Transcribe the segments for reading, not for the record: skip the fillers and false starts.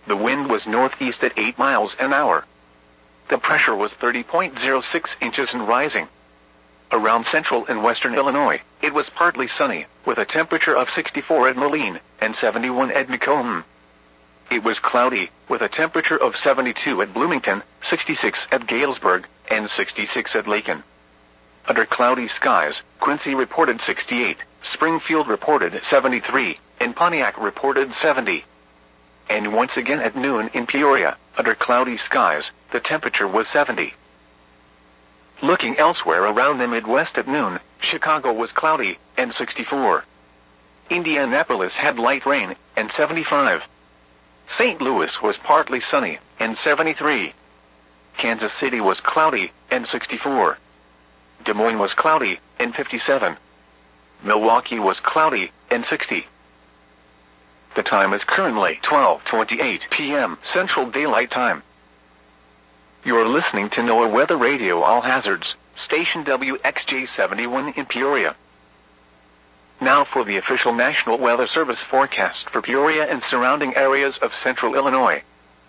The wind was northeast at 8 miles an hour. The pressure was 30.06 inches and rising. Around central and western Illinois, it was partly sunny, with a temperature of 64 at Moline and 71 at Macomb. It was cloudy, with a temperature of 72 at Bloomington, 66 at Galesburg, and 66 at Lakin. Under cloudy skies, Quincy reported 68, Springfield reported 73, and Pontiac reported 70. And once again at noon in Peoria, under cloudy skies, the temperature was 70. Looking elsewhere around the Midwest at noon, Chicago was cloudy, and 64. Indianapolis had light rain, and 75. St. Louis was partly sunny, and 73. Kansas City was cloudy, and 64. Des Moines was cloudy, and 57. Milwaukee was cloudy, and 60. The time is currently 12:28 p.m. Central Daylight Time. You are listening to NOAA Weather Radio All Hazards, station WXJ71 in Peoria. Now for the official National Weather Service forecast for Peoria and surrounding areas of central Illinois.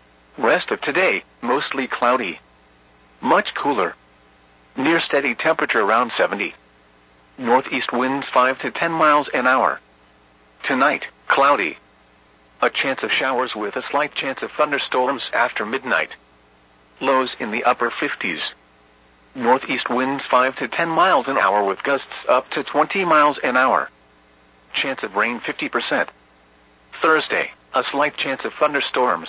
Rest of today, mostly cloudy. Much cooler. Near steady temperature around 70. Northeast winds 5 to 10 miles an hour. Tonight, cloudy. A chance of showers with a slight chance of thunderstorms after midnight. Lows in the upper 50s. Northeast winds 5 to 10 miles an hour with gusts up to 20 miles an hour. Chance of rain 50%. Thursday, a slight chance of thunderstorms.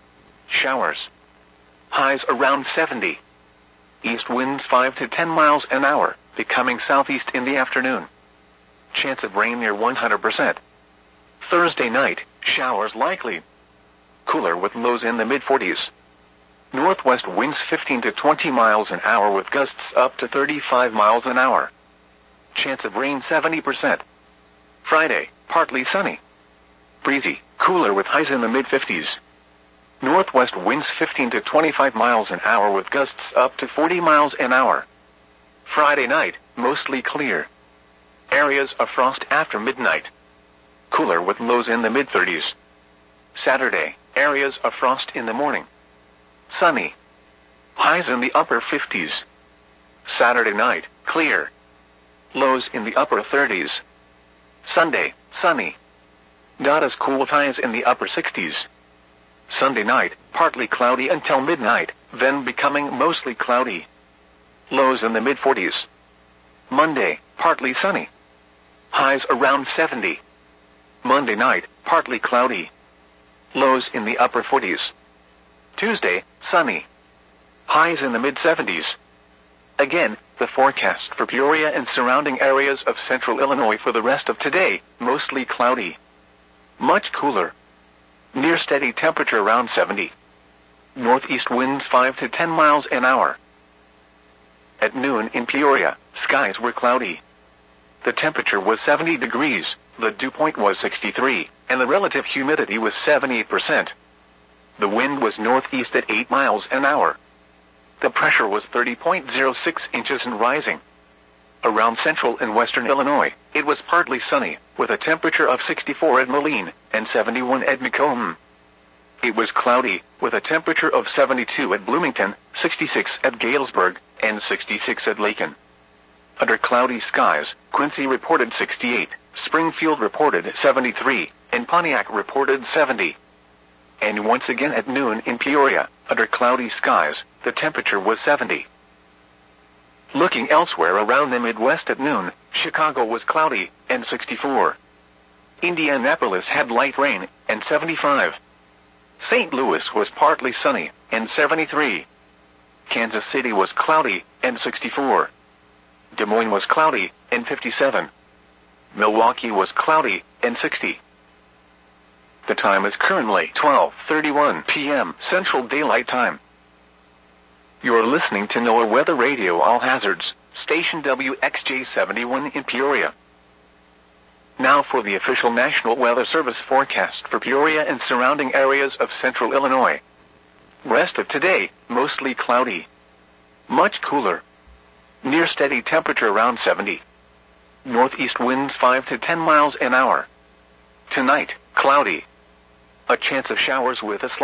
Showers. Highs around 70. East winds 5 to 10 miles an hour, becoming southeast in the afternoon. Chance of rain near 100%. Thursday night, showers likely. Cooler with lows in the mid-40s. Northwest winds 15 to 20 miles an hour with gusts up to 35 miles an hour. Chance of rain 70%. Friday, partly sunny. Breezy, cooler with highs in the mid-50s. Northwest winds 15 to 25 miles an hour with gusts up to 40 miles an hour. Friday night, mostly clear. Areas of frost after midnight. Cooler with lows in the mid-30s. Saturday, areas of frost in the morning. Sunny. Highs in the upper 50s. Saturday night, clear. Lows in the upper 30s. Sunday, sunny. Not as cool with highs in the upper 60s. Sunday night, partly cloudy until midnight, then becoming mostly cloudy. Lows in the mid-40s. Monday, partly sunny. Highs around 70. Monday night, partly cloudy. Lows in the upper 40s. Tuesday, sunny. Highs in the mid-70s. Again, the forecast for Peoria and surrounding areas of central Illinois for the rest of today, mostly cloudy. Much cooler. Near steady temperature around 70. Northeast winds 5 to 10 miles an hour. At noon in Peoria, skies were cloudy. The temperature was 70 degrees, the dew point was 63, and the relative humidity was 78%. The wind was northeast at 8 miles an hour. The pressure was 30.06 inches and rising. Around central and western Illinois, it was partly sunny, with a temperature of 64 at Moline and 71 at Macomb. It was cloudy, with a temperature of 72 at Bloomington, 66 at Galesburg, and 66 at Lakin. Under cloudy skies, Quincy reported 68, Springfield reported 73, and Pontiac reported 70. And once again at noon in Peoria, under cloudy skies, the temperature was 70. Looking elsewhere around the Midwest at noon, Chicago was cloudy, and 64. Indianapolis had light rain, and 75. St. Louis was partly sunny, and 73. Kansas City was cloudy, and 64. Des Moines was cloudy, and 57. Milwaukee was cloudy, and 60. The time is currently 12:31 p.m. Central Daylight Time. You are listening to NOAA Weather Radio All Hazards, station WXJ71 in Peoria. Now for the official National Weather Service forecast for Peoria and surrounding areas of central Illinois. Rest of today, mostly cloudy. Much cooler. Near steady temperature around 70. Northeast winds 5 to 10 miles an hour. Tonight, cloudy. A chance of showers with a slight